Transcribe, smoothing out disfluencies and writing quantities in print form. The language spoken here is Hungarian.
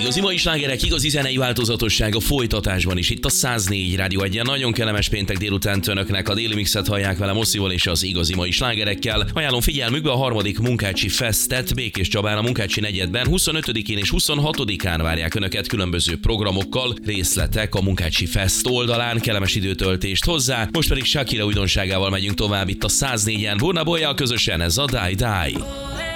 Igazi mai slágerek, igazi zenei változatosság a folytatásban is. Itt a 104 Rádió 1-en. Nagyon kellemes péntek délután önöknek. A déli mixet hallják vele Mosszival és az igazi mai slágerekkel. Ajánlom figyelmükbe a harmadik Munkácsi Festet Békés Csabán, a Munkácsi negyedben 25-én és 26-án várják önöket különböző programokkal. Részletek a Munkácsi Fest oldalán. Kellemes időtöltést hozzá. Most pedig Shakira újdonságával megyünk tovább itt a 104-en. Burna Boyjal közösen ez a Die Die.